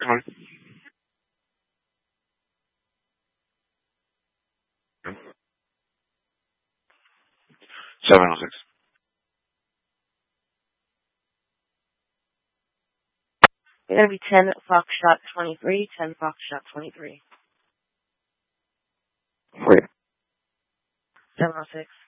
Come on. 706. It's going to be 10 Foxtrot 23, 10 Foxtrot 23. Wait. 706.